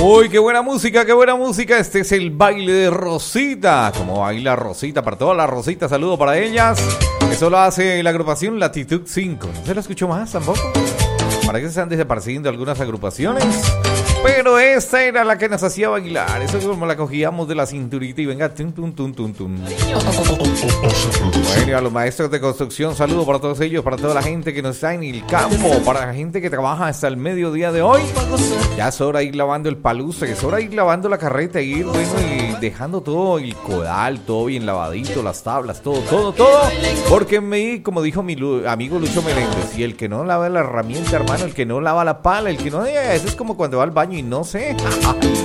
Uy, qué buena música, qué buena música. Este es el baile de Rosita. Como baila Rosita, para todas las Rositas, saludo para ellas. Eso lo hace la agrupación Latitud 5. No se la escucho más tampoco. Parece que se han desapareciendo algunas agrupaciones. Pero esta era la que nos hacía bailar. Eso es como la cogíamos de la cinturita y venga, tum, tum, tum, tum, tum. Bueno, y a los maestros de construcción, saludo para todos ellos, para toda la gente que nos está en el campo, para la gente que trabaja hasta el mediodía de hoy. Ya es hora de ir lavando el palustre, es hora de ir lavando la carreta, ir y dejando todo el codal, todo bien lavadito, las tablas, todo. Porque como dijo mi amigo Lucho Meléndez, y el que no lava la herramienta, hermano, el que no lava la pala, el que no... Eso es como cuando va al baño y no sé.